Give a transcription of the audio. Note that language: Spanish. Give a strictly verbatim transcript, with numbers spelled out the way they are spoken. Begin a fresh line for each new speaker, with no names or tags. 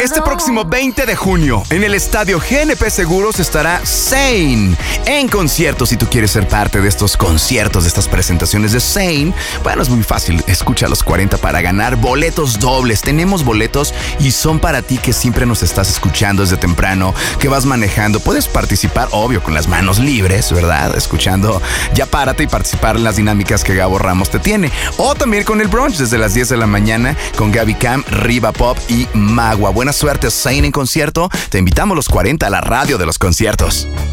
Este próximo veinte de junio, en el estadio G N P Seguros estará Zayn en concierto. Si tú quieres ser parte de estos conciertos, de estas presentaciones de Zayn, bueno, es muy fácil. Escucha a los cuarenta para ganar boletos dobles. Tenemos boletos y son para ti que siempre nos estás escuchando desde temprano, que vas manejando. Puedes participar, obvio, con las manos libres, ¿verdad? Escuchando, ya párate y participar en las dinámicas que Gabo Ramos te tiene. O también con el brunch desde las diez de la mañana con Gaby Cam, Riva Pop y Magua. Buena suerte, Zayn en concierto. Te invitamos los cuarenta a la radio de los conciertos.